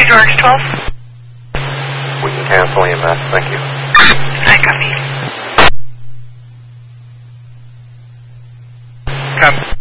George 12. We can cancel EMS. Thank you. I copy. Come.